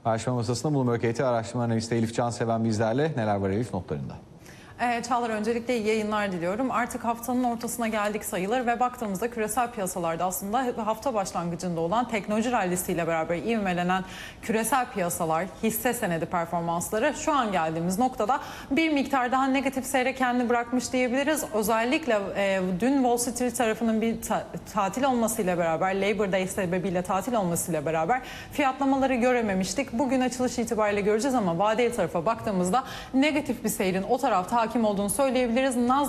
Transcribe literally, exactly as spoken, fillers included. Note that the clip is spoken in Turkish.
Araştırma masasında Bloomberg E T araştırma analisti Elif Canseven bizlerle. Neler var Elif notlarında? Ee, Çağlar, öncelikle iyi yayınlar diliyorum. Artık haftanın ortasına geldik sayılır ve baktığımızda küresel piyasalarda aslında hafta başlangıcında olan teknoloji rallisiyle beraber ivmelenen küresel piyasalar, hisse senedi performansları şu an geldiğimiz noktada bir miktar daha negatif seyre kendini bırakmış diyebiliriz. Özellikle e, dün Wall Street tarafının bir ta- tatil olmasıyla beraber, Labor Day sebebiyle tatil olmasıyla beraber fiyatlamaları görememiştik. Bugün açılış itibariyle göreceğiz ama vadeli tarafa baktığımızda negatif bir seyrin o tarafta hakim olduğunu söyleyebiliriz.